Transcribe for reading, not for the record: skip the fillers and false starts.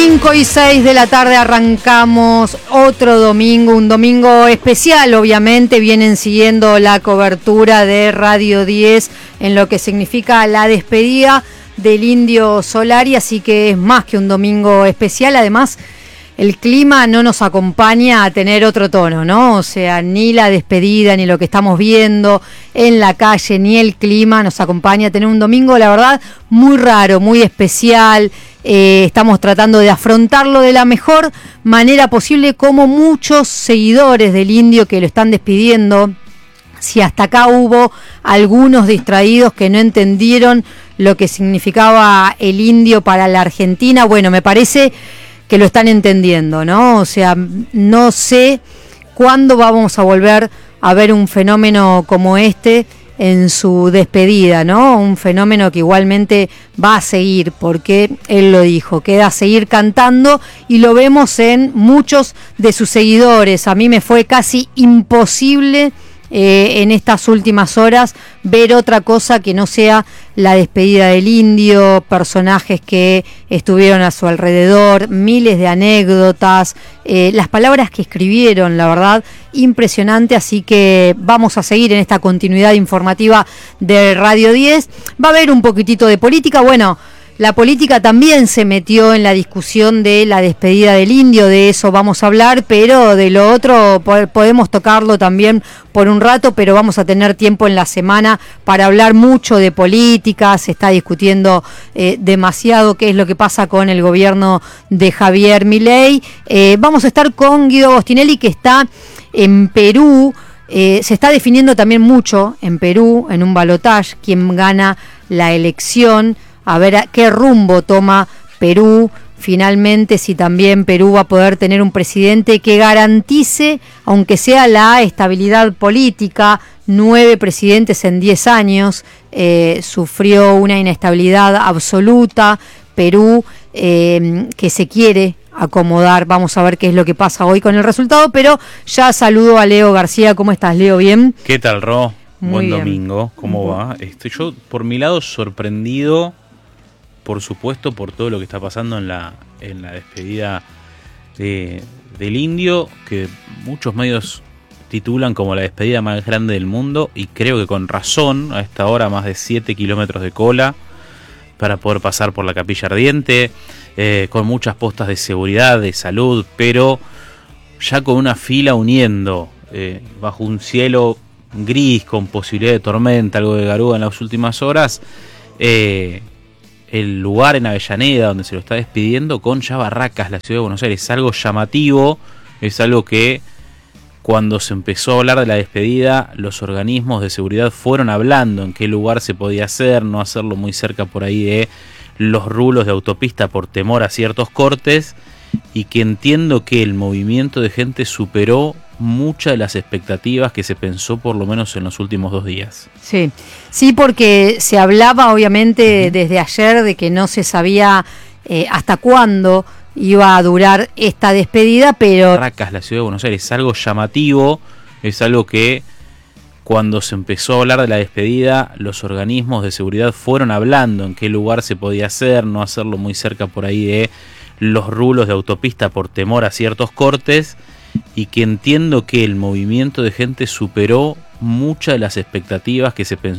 5:06 de la tarde arrancamos otro domingo, un domingo especial, obviamente. Vienen siguiendo la cobertura de Radio 10 en lo que significa la despedida del Indio Solari, así que es más que un domingo especial. Además, el clima no nos acompaña a tener otro tono, ¿no? O sea, ni la despedida, ni lo que estamos viendo en la calle, ni el clima nos acompaña a tener un domingo, la verdad, muy raro, muy especial. Estamos tratando de afrontarlo de la mejor manera posible, como muchos seguidores del Indio que lo están despidiendo. Si hasta acá hubo algunos distraídos que no entendieron lo que significaba el Indio para la Argentina, bueno, me parece que lo están entendiendo, ¿no? O sea, no sé cuándo vamos a volver a ver un fenómeno como este en su despedida, ¿no? Un fenómeno que igualmente va a seguir, porque él lo dijo, queda a seguir cantando, y lo vemos en muchos de sus seguidores. A mí me fue casi imposible en estas últimas horas ver otra cosa que no sea la despedida del Indio, personajes que estuvieron a su alrededor, miles de anécdotas, las palabras que escribieron, la verdad, impresionante. Así que vamos a seguir en esta continuidad informativa de Radio 10. Va a haber un poquitito de política, bueno. La política también se metió en la discusión de la despedida del Indio, de eso vamos a hablar, pero de lo otro podemos tocarlo también por un rato, pero vamos a tener tiempo en la semana para hablar mucho de política. Se está discutiendo demasiado qué es lo que pasa con el gobierno de Javier Milei. Vamos a estar con Guido Agostinelli, que está en Perú. Se está definiendo también mucho en Perú, en un balotaje, quién gana la elección. A ver a qué rumbo toma Perú finalmente, si también Perú va a poder tener un presidente que garantice, aunque sea la estabilidad política. 9 presidentes en 10 años, sufrió una inestabilidad absoluta. Perú, que se quiere acomodar. Vamos a ver qué es lo que pasa hoy con el resultado, pero ya saludo a Leo García. ¿Cómo estás, Leo? ¿Bien? ¿Qué tal, Ro? Muy Buen bien. domingo. ¿Cómo va? Estoy yo, por mi lado, sorprendido, por supuesto, por todo lo que está pasando en la despedida del Indio, que muchos medios titulan como la despedida más grande del mundo, y creo que con razón. A esta hora más de 7 kilómetros de cola para poder pasar por la Capilla Ardiente, con muchas postas de seguridad, de salud, pero ya con una fila uniendo, bajo un cielo gris con posibilidad de tormenta, algo de garúa en las últimas horas. El lugar en Avellaneda donde se lo está despidiendo, con ya barracas, la ciudad de Buenos Aires, es algo llamativo. Es algo que cuando se empezó a hablar de la despedida, los organismos de seguridad fueron hablando en qué lugar se podía hacer, no hacerlo muy cerca por ahí de los rulos de autopista por temor a ciertos cortes, y que entiendo que el movimiento de gente superó muchas de las expectativas que se pensó, por lo menos en los últimos 2 días. Sí, porque se hablaba obviamente desde ayer de que no se sabía hasta cuándo iba a durar esta despedida, pero Barracas, la ciudad de Buenos Aires, es algo llamativo. Es algo que cuando se empezó a hablar de la despedida, los organismos de seguridad fueron hablando en qué lugar se podía hacer, no hacerlo muy cerca por ahí de los rulos de autopista por temor a ciertos cortes, y que entiendo que el movimiento de gente superó muchas de las expectativas que se pensó